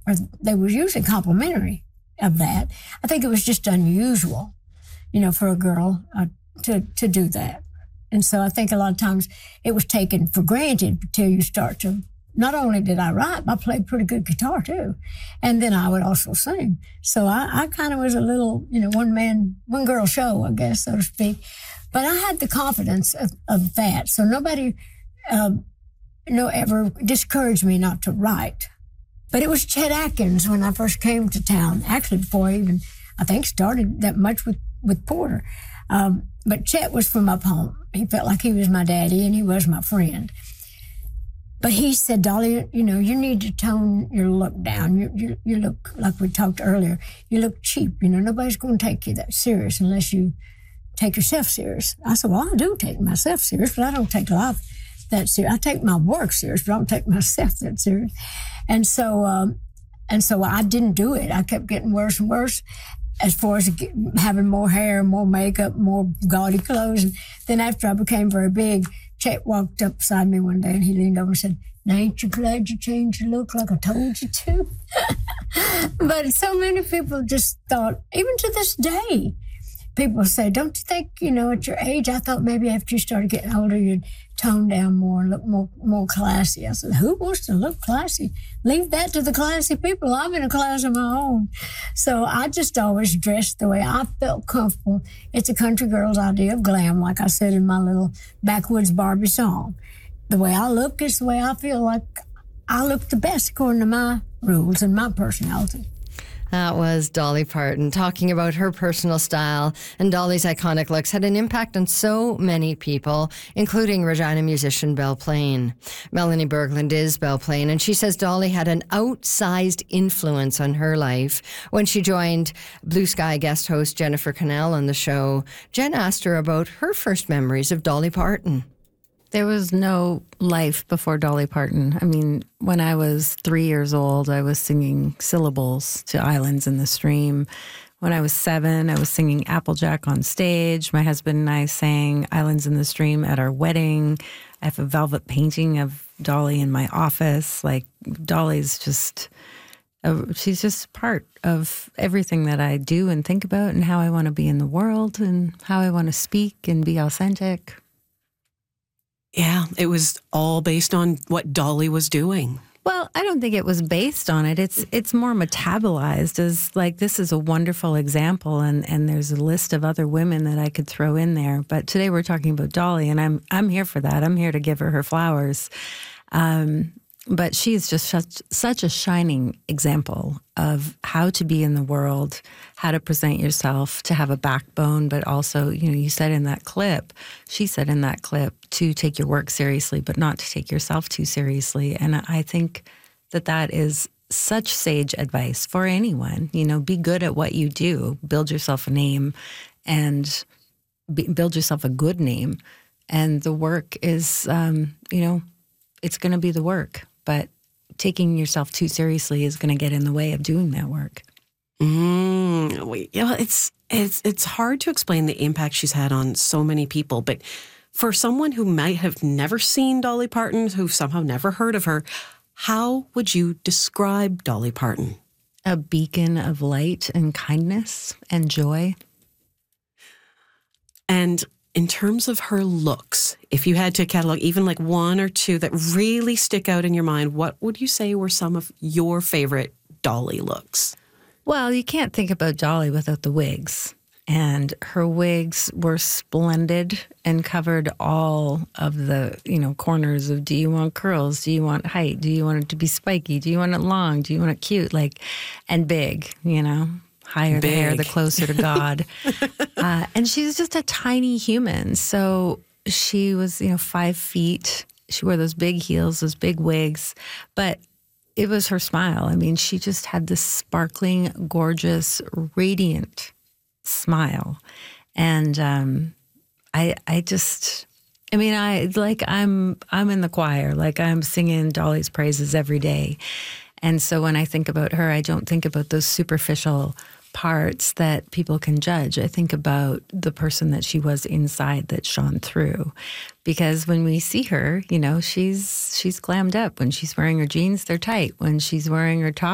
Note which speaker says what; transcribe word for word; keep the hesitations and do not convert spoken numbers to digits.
Speaker 1: or they were usually complimentary of that. I think it was just unusual, you know, for a girl uh, to, to do that. And so I think a lot of times it was taken for granted until you start to, not only did I write, I played pretty good guitar too. And then I would also sing. So I, I kind of was a little, you know, one man, one girl show, I guess, so to speak. But I had the confidence of, of that. So nobody, uh, you know, ever discouraged me not to write. But it was Chet Atkins when I first came to town, actually before I even, I think, started that much with, with Porter. Um, but Chet was from up home. He felt like he was my daddy and he was my friend. But he said, Dolly, you know, you need to tone your look down. You, you, you look, like we talked earlier, you look cheap. You know, nobody's going to take you that serious unless you take yourself serious. I said, well, I do take myself serious, but I don't take life that serious. I take my work serious, but I don't take myself that serious. And so, um, and so I didn't do it. I kept getting worse and worse as far as having more hair, more makeup, more gaudy clothes. And then after I became very big, Chet walked up beside me one day and he leaned over and said, now ain't you glad you changed your look like I told you to? But so many people just thought, even to this day, people say, don't you think, you know, at your age, I thought maybe after you started getting older, you'd tone down more and look more more classy. I said, who wants to look classy? Leave that to the classy people. I'm in a class of my own. So I just always dressed the way I felt comfortable. It's a country girl's idea of glam, like I said in my little Backwoods Barbie song. The way I look is the way I feel like I look the best according to my rules and my personality.
Speaker 2: That was Dolly Parton talking about her personal style, and Dolly's iconic looks had an impact on so many people, including Regina musician Belle Plaine. Melanie Berglund is Belle Plaine, and she says Dolly had an outsized influence on her life. When she joined Blue Sky guest host Jennifer Cannell on the show, Jen asked her about her first memories of Dolly Parton.
Speaker 3: There was no life before Dolly Parton. I mean, when I was three years old, I was singing syllables to Islands in the Stream. When I was seven, I was singing Applejack on stage. My husband and I sang Islands in the Stream at our wedding. I have a velvet painting of Dolly in my office. Like, Dolly's just, a, she's just part of everything that I do and think about and how I want to be in the world and how I want to speak and be authentic.
Speaker 4: Yeah, it was all based on what Dolly was doing.
Speaker 3: Well, I don't think it was based on it. It's it's more metabolized as like, this is a wonderful example, and, and there's a list of other women that I could throw in there. But today we're talking about Dolly, and I'm I'm here for that. I'm here to give her her flowers. Um, but she is just such, such a shining example of how to be in the world, how to present yourself, to have a backbone, but also, you know, you said in that clip, she said in that clip, to take your work seriously, but not to take yourself too seriously. And I think that that is such sage advice for anyone. You know, be good at what you do, build yourself a name, and be, build yourself a good name. And the work is, um, you know, it's going to be the work. But taking yourself too seriously is going to get in the way of doing that work.
Speaker 4: Mm, we, you know, it's it's it's hard to explain the impact she's had on so many people. But for someone who might have never seen Dolly Parton, who somehow never heard of her, how would you describe Dolly Parton?
Speaker 3: A beacon of light and kindness and joy.
Speaker 4: And in terms of her looks, if you had to catalog even like one or two that really stick out in your mind, what would you say were some of your favorite Dolly looks?
Speaker 3: Well, you can't think about Dolly without the wigs. And her wigs were splendid and covered all of the, you know, corners of, do you want curls? Do you want height? Do you want it to be spiky? Do you want it long? Do you want it cute? Like, and big, you know? Higher the hair, the closer to God. uh, and she's just a tiny human. So she was, you know, five feet. She wore those big heels, those big wigs. But it was her smile. I mean, she just had this sparkling, gorgeous, radiant smile. And um, I, I just, I mean, I like I'm, I'm in the choir. Like, I'm singing Dolly's praises every day. And so when I think about her, I don't think about those superficial parts that people can judge. I think about the person that she was inside that shone through. Because when we see her, you know, she's she's glammed up. When she's wearing her jeans, they're tight. When she's wearing her top,